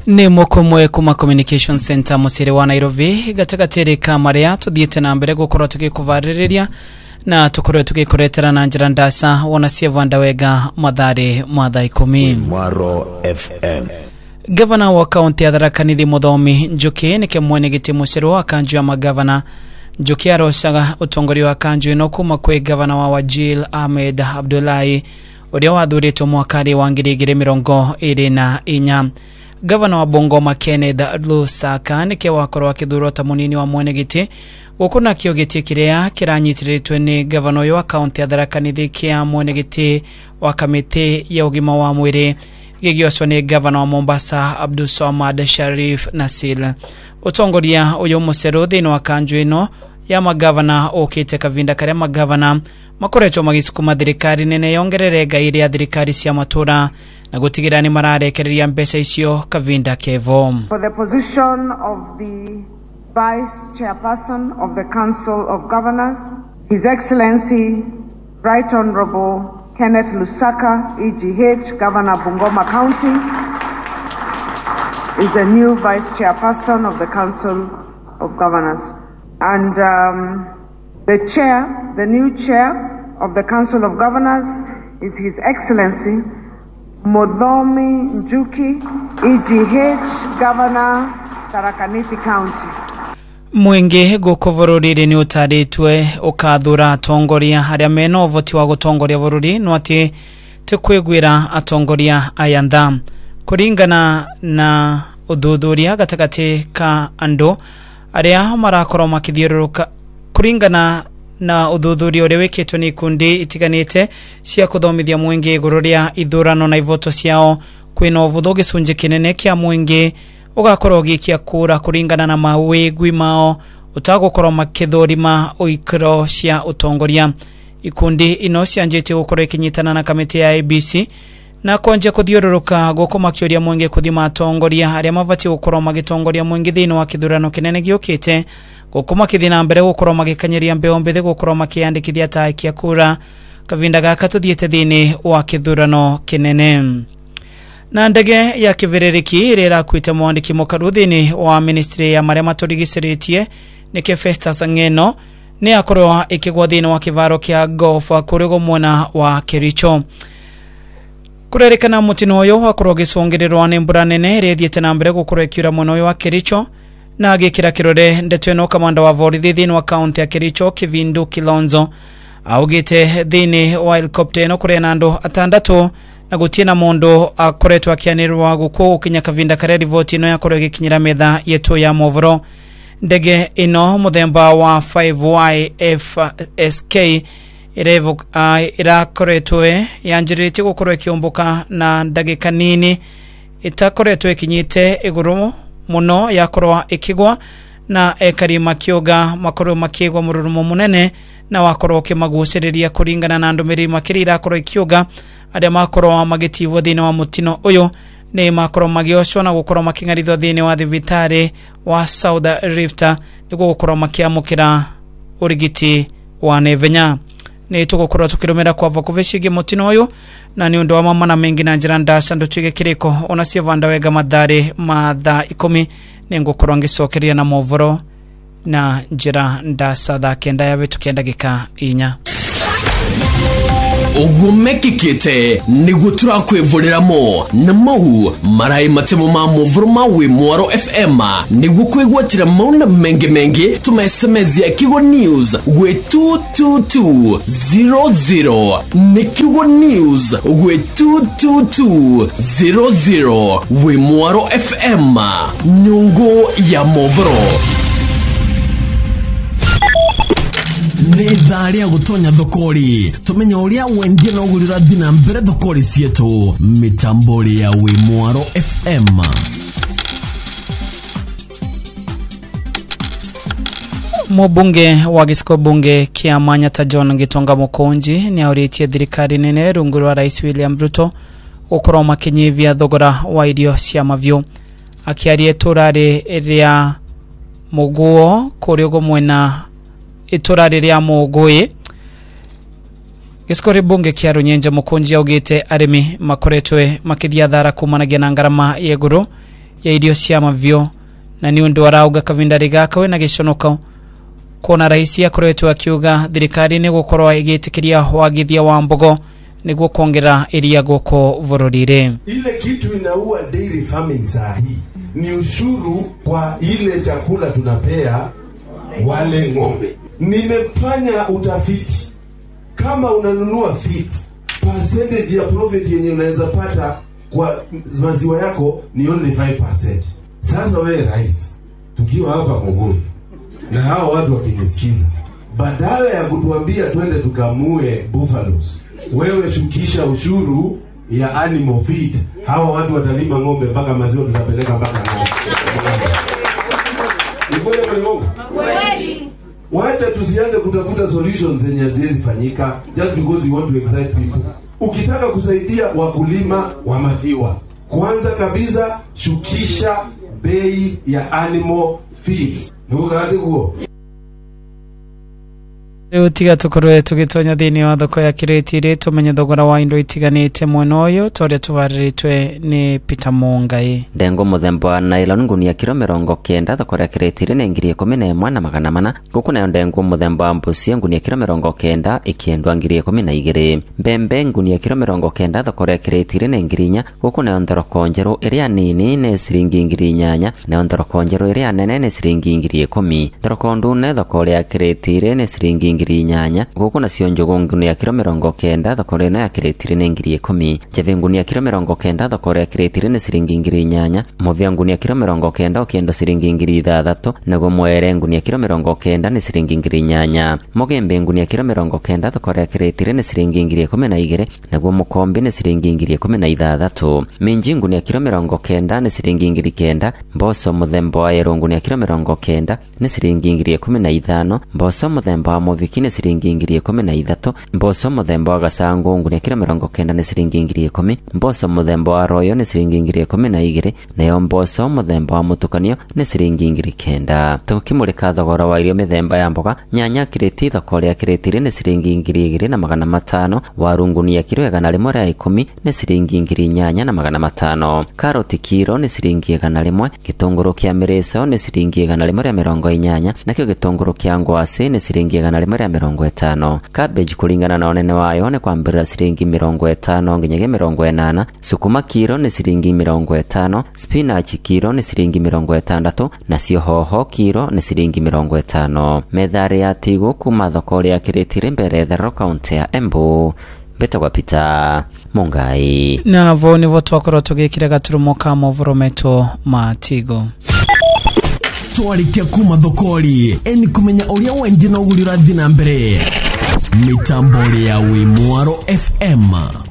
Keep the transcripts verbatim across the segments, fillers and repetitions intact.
Ni mukumwe kuma Communication Center musire wa Nairobi gatagatere kamarea tudhiete na mbere gukora tukikuvaririria na tukore tukikuretera na njira ndasa wona Sievanda Wega Mathare Mwatha ikumi Mwaro F M. Governor wa county ya Tharaka Nithi Muthomi Njuki nike mwene giti musiro wa kanju ya magavana Njuki arosaga utongori wa kanju ino kuma kwe governor wa Wajir Ahmed Abdullahi uria wathuritwo mwakari wa ngiri igiri mirongo iri na inya. Governor wa Bungoma Kenneth Lusaka nike wakorwo akithurwo ta munini wa mwene giti gukuna kio giti kiria kiranyitiritwe ni governor yo county ya Tharaka Nithi kia mwene giti wa kamiti ya ugima wa mwiri gigioswa ni governor wa Mombasa Abdulswamad Sharif Nasil. Utongoria uyu musero thini wa kanju ino ya magavana okite kavinda kare magavana makoretwo magisukuma thirikari nene yongerere gairi ya thirikari cia matura na gutigira ni mararekereria mbeca icio kavinda kevo. For the position of the Vice Chairperson of the Council of Governors, His Excellency Right Honorable Kenneth Lusaka, E G H, Governor Bungoma County, is a new Vice Chairperson of the Council of Governors. And um, the Chair, the new Chair of the Council of Governors is His Excellency Muthomi Njuki, E G H, Governor, Tharaka Nithi County. Mwingi guko bururi ni utaritwe ukathura atongoria haria mena uvoti wa gutongoria bururi no ati tukwigwira atongoria ayandha kuringana na uthuthuria gatagati ka andu aria marakorwo makithiururuka kuringana na uthuthuria uria wikitwo ni kundi itiganite cia kuthomithia mwingi iguru ria ithurano na ivoto ciao kwina uvuthu gicunji kinene kia mwingi ugakorwo gikia kura kuringana na mawigwi mao utagukorwo makithurima uikro cia utongoria. Ikundi ino cianjite gukorwo ikinyitana na kamiti ya A B C na konje kuthiururuka gukoma kioria mwingi kuthima atongoria aria mavati gukorwo magitongoria mwingi thini wa kithurano kinene giukite gukoma kithina mbere gukorwo magikanyiria mbeo mbithi gukorwo makiandikithia ta kia kura kavinda gaka tuthiete thini wa kithurano kinene. Na ndege ya kiviririki irera kuita mwandiki mukaru thini wa ministry ya maria maturigiciritie nike Festus Ngeno ni akorwo ikigwa thini wa kivaro kia golf kurigo mwena wa Kericho. Kurerekana mutino uyu wakorwo gicungirirwa ni mbura nene irethiete na mbere gukorwo ikiura mwena uyu wa Kericho na agikira kirore ndeto ino kamanda wa borithi thini wa county ya Kericho Kivindu Kilonzo augite thini wa helicopter ino kurena andu atandatu na gutina mondo akoretwa akianirwa guko ukinya kavinda kare rivoti ino yakorwo ikinyira metha yetu ya movro. Ndege ino muthemba wa five Y F S K irevo uh, irakoretwe yanjirite gukorwo ikiumbuka na ndagika nini itakoretwe ikinyite iguru muno yakorwa ikigwa na ekarima kioga makorwo makigwa mururumo munene na wakorwo kimaguciriria kuringana na ndumiri makirira akorwo ikioga aria makorwo magitivo thini wa mutino uyu ni makorwo magioshwa na gukorwo makingarithwa thini wa thibitari wa South Rift niguo gukorwo makiamukira urigiti wa nevenya. Ni tugukorwo tukirumira kwa vakuveshige mutino uyu na ni undu wa mama na mengi na njira ndasa ndutwige kiriko ona Sievanda Wega Mathare Mwatha ikumi ni ngukorwo ngicokeria na movoro na njira ndasa tha kenda yawe tukenda gika inya. Ugumekikite nigu turakwivuliramo na mau marai matemo ma movoro mawe Mwaro F M nigu kwigwatira mauna mengi mengi tuma S M S ya Kigo News gwe two two two zero zero ni Kigo News gwe two two two zero zero we Mwaro F M nyungo ya movoro. Nethari ya gutonya thokori tumenya uria wendia no gurira thina mbere thokori cietu mitambori ya we Mwaro F M. Mubunge wa gisiko bunge kia Manyata John Gitonga Mukonji ni auritie thirikari nene rungu rwa Rais William Ruto gukorwo makinyivia thogora wa irio cia mavyo akiarie turari ria muguo kuriogo mwena iturari ria mugui Gisiko bunge kia Runyenje Mukonji augite arimi makoretwe makithia thara kumanagia na ngarama yeguru ya irio cia mavyo na ni undu arauga kavindari gaka we na giconoka kona rais akoretwo akiuga thirikari ni gukorwa igitikiria wagithia wa mbogo niguo kuongera iria goko vororire. Ile kitu inaua dairy farming sahi ni ushuru kwa ile chakula tunapea wale ng'ombe. Nimefanya utafiti, kama unanunua feed, percentage ya profit yenye unaweza pata kwa maziwa yako ni only five percent. Sasa wewe rais, tukiwa hapa Mogoni na hao watu wakinisikiza, badala ya kutuambia twende tukamue buffaloes, wewe shukisha ushuru ya animal feed. Hao watu watalima ng'ombe mpaka maziwa tutapeleka mpaka ng'ombe. Ni kweli kwa ng'ombe? Kweli. Wacha tusianze kutafuta solutions zenye haziwezi fanyika just because you want to excite people. Ukitaka kusaidia wakulima wa maziwa, kwanza kabisa shukisha bei ya animal feed. Ndio kazi huo. Leo tiga tukorwe tugitonya thini wa thoko ya Kiretire tumenye thogora wa indo itiganite mwena uyu tore tubariritwe ni Peter Mungai. Ndengo muthemba na nylon ngunia kilo mirongo kenda thoko ya Kiretire ni ngiri ikumi na imwe na magana mana. Guku nayo ndengo muthemba mbucia ngunia kilo mirongo kenda ikiendwa ngiri ikumi na igiri. Mbembe ngunia kilo mirongo kenda thoko ya Kiretire ni ngiri inya. Guku nayo thoroko njeru iria nini ni siringi ngiri inyanya na thoroko njeru iria nene ni siringi ngiri ikumi. Thoroko ndune thoko ya Kiretire ni siringi ngiri inyanya. Guku na cio njugu ngunia kilo mirongo kenda thoko ya Kiretire ni ngiri ikumi. Njeve ngunia kilo mirongo kenda thoko ya Kiretire ni siringi ngiri inyanya. Movia ngunia kilo mirongo kenda ukiendo siringi ngiri ithathatu. Naguo mwere ngunia kilo mirongo kenda ni siringi ngiri inyanya. Mogembe ngunia kilo mirongo kenda thoko ya Kiretire ni siringi ngiri ikumi na igiri. Naguo mukombi ni siringi ngiri ikumi na ithathatu. Minji ngunia kilo mirongo kenda ni siringi ngiri kenda. Mboco muthemba wa yero ngunia kilo mirongo kenda ni siringi ngiri ikumi na ithano. Mboco muthemba wa moviki ni siringi ngiri ikumi na ithatu. Mboco muthemba wa gacangu ngunia kilo mirongo kenda ni siringi ngiri ikumi. Mboco muthemba wa royo ni siringi ngiri ikumi na igiri. Nayo mboco muthemba wa mutukanio ni siringi ngiri kenda. Tukimulika thogora wa irio mithemba ya mboga, nyanya kireti thoko ya Kiretire ni siringi ngiri igiri na magana matano. Waru ngunia kilo igana rimwe ria ikumi ni siringi ngiri inyanya na magana matano. Karoti kilo ni siringi igana rimwe. Gitunguru kia mireso ni siringi igana rimwe ria mirongo inyanya. Nakio gitunguru kia ngwasi ni siringi igana rimwe ria mirongo itano. Cabbage kulingana na onene wayo ni kwambira siringi mirongo itano nginyage mirongo inana. Sukuma kilo ni siringi mirongo itano. Spinach kilo ni siringi mirongo itandatu. Nacio hoho kilo ni siringi mirongo itano. Methari ya tigo kuma thoko ya Kiretire mbere thero kaunti ya Embu. Beta kwa Peter Mungai. Na vo ni vo twakoro tugikira gaturumo ka movoro meto matigo. Twarikia kuma thokori eni kumenya uria wendi na ugurira thina mbere. Mitambori ya Wimwaro F M.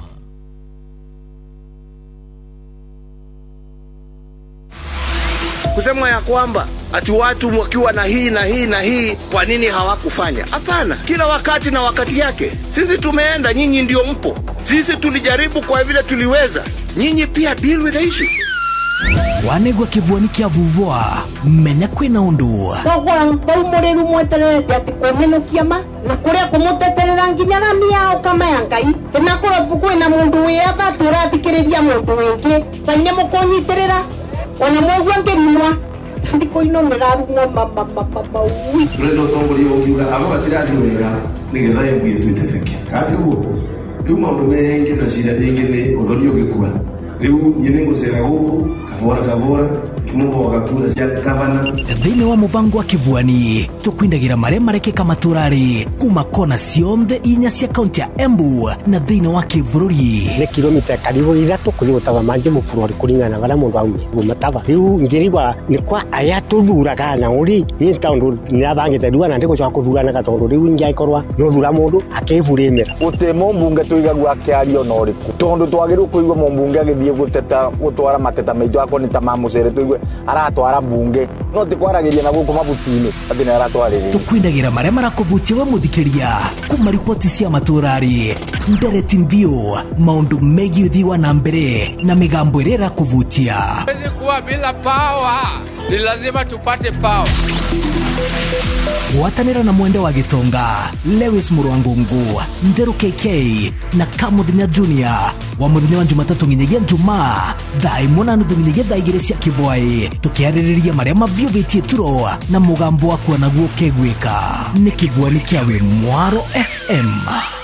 Kusema ya kwamba ati watu wakiwa na hii na hii na hii kwa nini hawakufanya? Hapana, kila wakati na wakati yake. Sisi tumeenda, nyinyi ndio mpo. Sisi tulijaribu kwa vile tuliweza. Nyinyi pia deal with the issue. Wanegwa kivuani kia vuvua menya kwina undu wagwa baumuriru mwetererete ati komeno kiama na kuria kumuteterera nginya na miao kama ya Ngai na kura kwina mundu wi aba turathikiriria mundu wingi kaine mukunyitirira ona mwegwa ngenwa ndiko ino nirarugwa mama mama wi Rendo tongori okiuga abo batirathi wega nigetha yembuye twitethekia kati huo riu maundu mengi na cira nyingi ni uthoni ugikua riu nyine ngocera guku kavora kavora kimubo gakura cia gavana thine wa mubango wa kivuani tukwindagira mare marekeka maturari kuma kona cionthe inya cia kaunti ya Embu na thine wa Kivururi ni kilomita karibu ithatu kuthi gutava manje mupurori kuringana bara mundu aumi gumatava riu ngiriwa ni kwa aya tuthuraga na uri ni taundu ni abangite duwa na ndiko cyo kuthurana gatondu riu ngia ikorwa no thura mundu akivurimira uti mumbunge tuigagwa akiario no riku tondu twagiru kuigwa mumbunge agithie guteta gutwara mateta maitu akoni ta mamucere tuigwe aratwara mbunge no tikwaragiria na guku mabutini ati ni aratwaririria tukwindagira mare marakuvutia we muthikiria kuma ripoti cia maturari ndere timvio maundu megi uthiwa na mbere na migambo irera kuvutia hawezi kuwa bila power ni lazima tupate power watanira na mwende wa Gitonga Lewis Murwangungu Njeru K K na Kamudinya Junior wa muthenya wa Jumatatu nginyagia Jumaa thaa imwe na nuthu nginyagia thaa igĩrĩ cia kĩbwaĩ tukiarĩrĩria marĩa mavyũvĩtie turo na mũgambo waku naguo kegwĩka nĩ kĩbwani kĩa we Mwaro F M.